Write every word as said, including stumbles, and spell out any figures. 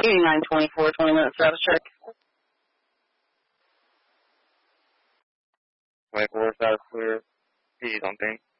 eighty-nine twenty-four, twenty minute status check. twenty-four, status clear. He's on thing.